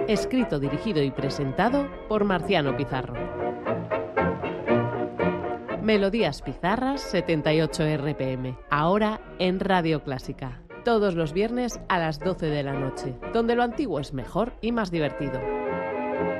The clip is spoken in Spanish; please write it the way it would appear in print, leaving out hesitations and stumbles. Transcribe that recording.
Escrito, dirigido y presentado por Marciano Pizarro. Melodías Pizarras 78 RPM, ahora en Radio Clásica. Todos los viernes a las 12 de la noche, donde lo antiguo es mejor y más divertido.